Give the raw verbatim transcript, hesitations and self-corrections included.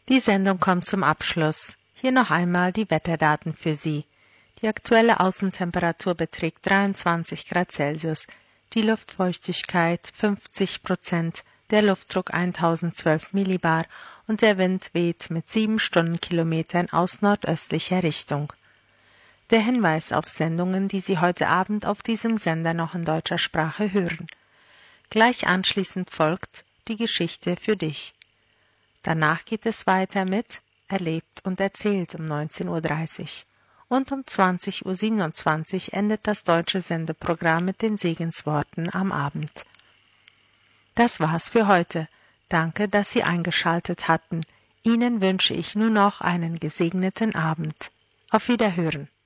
Die Sendung kommt zum Abschluss. Hier noch einmal die Wetterdaten für Sie. Die aktuelle Außentemperatur beträgt dreiundzwanzig Grad Celsius, die Luftfeuchtigkeit fünfzig Prozent, der Luftdruck tausendzwölf Millibar und der Wind weht mit sieben Stundenkilometern aus nordöstlicher Richtung. Der Hinweis auf Sendungen, die Sie heute Abend auf diesem Sender noch in deutscher Sprache hören. Gleich anschließend folgt die Geschichte für dich. Danach geht es weiter mit Erlebt und erzählt um neunzehn Uhr dreißig. Und um zwanzig Uhr siebenundzwanzig endet das deutsche Sendeprogramm mit den Segensworten am Abend. Das war's für heute. Danke, dass Sie eingeschaltet hatten. Ihnen wünsche ich nur noch einen gesegneten Abend. Auf Wiederhören.